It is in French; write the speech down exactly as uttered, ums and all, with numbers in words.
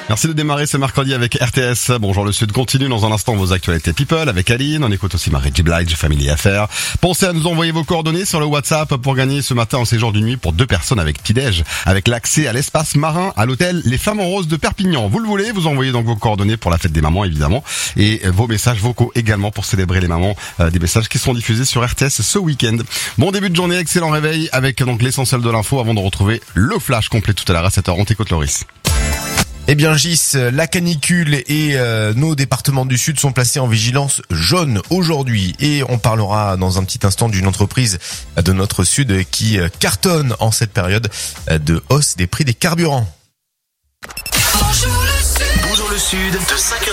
Merci de démarrer ce mercredi avec R T S. Bonjour le Sud continue dans un instant vos actualités people avec Aline. On écoute aussi Marie J. Blige, Family Affaires. Pensez à nous envoyer vos coordonnées sur le WhatsApp pour gagner ce matin un séjour d'une nuit pour deux personnes avec petit-déj, avec l'accès à l'espace marin à l'hôtel Les Flamants Roses de Perpignan. Vous le voulez, vous envoyez donc vos coordonnées pour la fête des mamans évidemment et vos messages vocaux également pour célébrer les mamans, euh, des messages qui seront diffusés sur R T S ce week-end. Bon début de journée, excellent réveil avec donc l'essentiel de l'info avant de retrouver le flash complet tout à l'heure à sept heures. On t'écoute Loris. Eh bien Gis, la canicule et euh, nos départements du Sud sont placés en vigilance jaune aujourd'hui. Et on parlera dans un petit instant d'une entreprise de notre Sud qui cartonne en cette période de hausse des prix des carburants. Bonjour le Sud, Bonjour le Sud de cinq heures